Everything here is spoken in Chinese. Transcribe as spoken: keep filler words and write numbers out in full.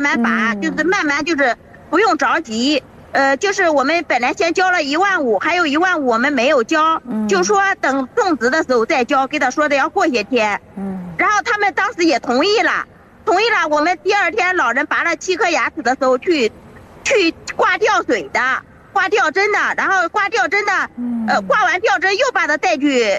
慢拔， 嗯就是慢慢就是不用着急。呃，就是我们本来先交了一万五，还有一万五我们没有交， 嗯就说等种植的时候再交，给他说的要过些天。 嗯然后他们当时也同意了，同意了。我们第二天老人拔了七颗牙齿的时候去，去挂吊水的，挂吊针的，然后挂吊针的， 嗯呃，挂完吊针又把他带去